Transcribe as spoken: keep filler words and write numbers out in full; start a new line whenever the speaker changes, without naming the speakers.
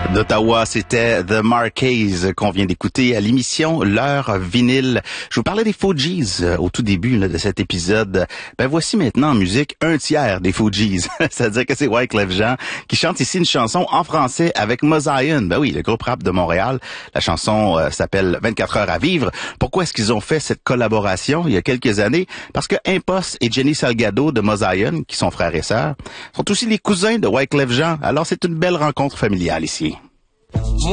D'Ottawa, c'était The Marquise qu'on vient d'écouter à l'émission L'heure vinyle. Je vous parlais des Fugees au tout début là, de cet épisode. Ben voici maintenant en musique un tiers des Fugees. C'est-à-dire que c'est Wyclef Jean qui chante ici une chanson en français avec Mozion. Ben oui, le groupe rap de Montréal. La chanson euh, s'appelle vingt-quatre heures à vivre. Pourquoi est-ce qu'ils ont fait cette collaboration il y a quelques années? Parce que Impost et Jenny Salgado de Mozion, qui sont frères et sœurs, sont aussi les cousins de Wyclef Jean. Alors c'est une belle rencontre familiale ici.